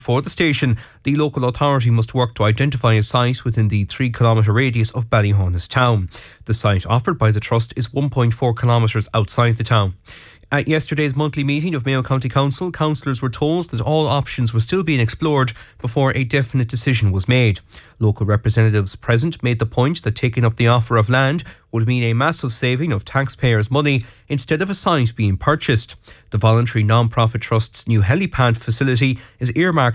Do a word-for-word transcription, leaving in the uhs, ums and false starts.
For the station, the local authority must work to identify a site within the three kilometre radius of Ballyhonus town. The site offered by the Trust is one point four kilometres outside the town. At yesterday's monthly meeting of Mayo County Council, councillors were told that all options were still being explored before a definite decision was made. Local representatives present made the point that taking up the offer of land would mean a massive saving of taxpayers' money instead of a site being purchased. The voluntary non-profit trust's new helipad facility is earmarked